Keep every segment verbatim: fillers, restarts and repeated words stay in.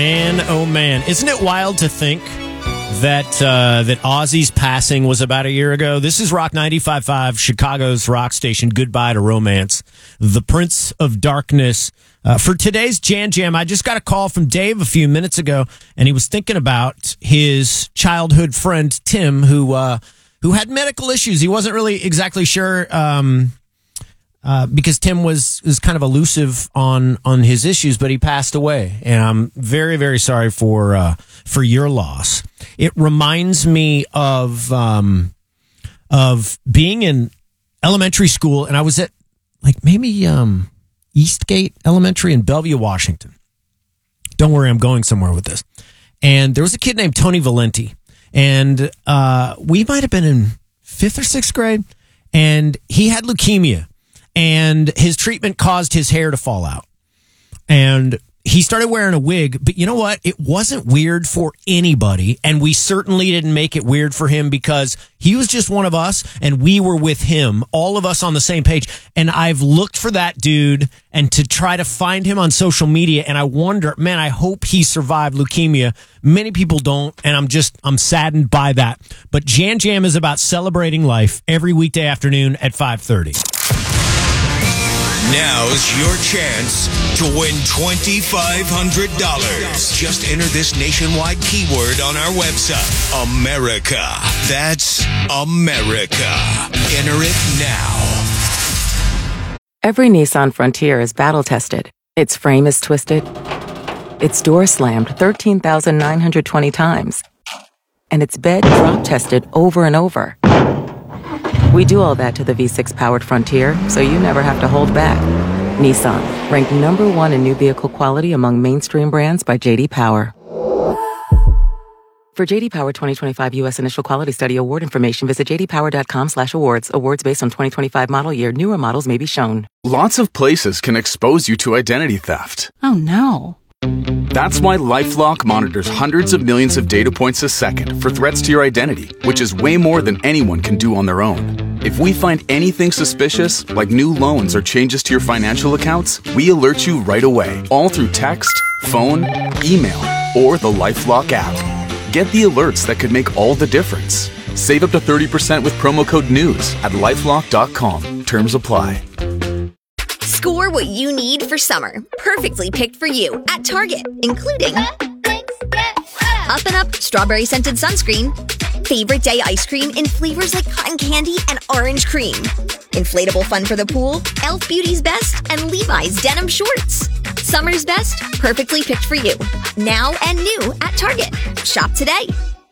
Man, oh man. Isn't it wild to think that uh, that Ozzy's passing was about a year ago? This is Rock ninety-five point five, Chicago's rock station. Goodbye to romance. The Prince of Darkness. Uh, for today's Jan Jam, I just got a call from Dave a few minutes ago, and he was thinking about his childhood friend, Tim, who uh, who had medical issues. He wasn't really exactly sure um, uh, because Tim was, was kind of elusive on, on his issues, but he passed away. And I'm very, very sorry for uh, for your loss. It reminds me of um, of being in elementary school, and I was at like maybe um, Eastgate Elementary in Bellevue, Washington. Don't worry, I'm going somewhere with this. And there was a kid named Tony Valenti, and uh, we might have been in fifth or sixth grade, and he had leukemia, and his treatment caused his hair to fall out. And he started wearing a wig, but you know what? It wasn't weird for anybody, and we certainly didn't make it weird for him because he was just one of us, and we were with him, all of us on the same page. And I've looked for that dude and to try to find him on social media, and I wonder, man, I hope he survived leukemia. Many people don't, and I'm just, I'm saddened by that. But Jan Jam is about celebrating life every weekday afternoon at five thirty. Now's your chance to win twenty-five hundred dollars. Just enter this nationwide keyword on our website, America. That's America. Enter it now. Every Nissan Frontier is battle-tested. Its frame is twisted. Its door slammed thirteen thousand nine hundred twenty times. And its bed drop-tested over and over. We do all that to the V six powered Frontier, so you never have to hold back. Nissan, ranked number one in new vehicle quality among mainstream brands by J D Power. For J D Power twenty twenty-five U S Initial Quality Study award information, visit j d power dot com slash awards. Awards based on twenty twenty-five model year. Newer models may be shown. Lots of places can expose you to identity theft. Oh no. That's why LifeLock monitors hundreds of millions of data points a second for threats to your identity, which is way more than anyone can do on their own. If we find anything suspicious, like new loans or changes to your financial accounts, we alert you right away, all through text, phone, email, or the LifeLock app. Get the alerts that could make all the difference. Save up to thirty percent with promo code NEWS at lifelock dot com. Terms apply. Score what you need for summer. Perfectly picked for you at Target, including Up and Up Strawberry Scented Sunscreen, Favorite Day Ice Cream in flavors like cotton candy and orange cream, Inflatable Fun for the Pool, Elf Beauty's Best, and Levi's Denim Shorts. Summer's best, perfectly picked for you. Now and new at Target. Shop today.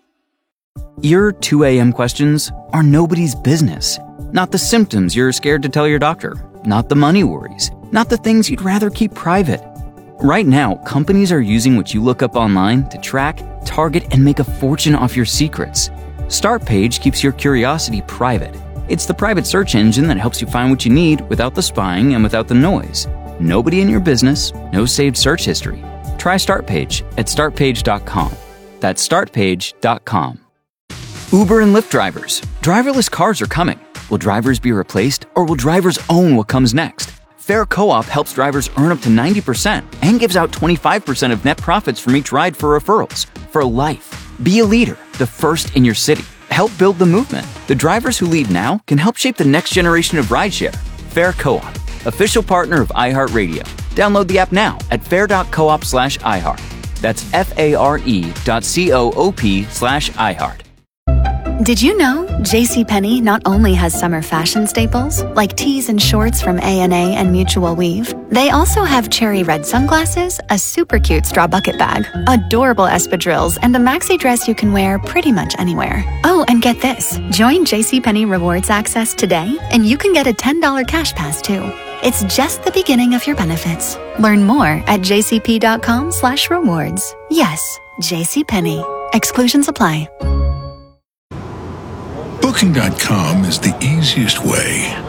Your two a.m. questions are nobody's business. Not the symptoms you're scared to tell your doctor. Not the money worries. Not the things you'd rather keep private. Right now, companies are using what you look up online to track, target, and make a fortune off your secrets. Startpage keeps your curiosity private. It's the private search engine that helps you find what you need without the spying and without the noise. Nobody in your business, no saved search history. Try Startpage at start page dot com. That's start page dot com. Uber and Lyft drivers. Driverless cars are coming. Will drivers be replaced, or will drivers own what comes next? Fair Co-op helps drivers earn up to ninety percent and gives out twenty-five percent of net profits from each ride for referrals. For life. Be a leader, the first in your city. Help build the movement. The drivers who lead now can help shape the next generation of rideshare. Fair Co-op, official partner of iHeartRadio. Download the app now at fair dot coop slash iHeart. That's F-A-R-E dot C-O-O-P slash iHeart. Did you know JCPenney not only has summer fashion staples, like tees and shorts from A and A and Mutual Weave, they also have cherry red sunglasses, a super cute straw bucket bag, adorable espadrilles, and a maxi dress you can wear pretty much anywhere. Oh, and get this. Join JCPenney Rewards Access today, and you can get a ten dollars cash pass, too. It's just the beginning of your benefits. Learn more at jcp.com slash rewards. Yes, JCPenney. Exclusions apply. Booking dot com is the easiest way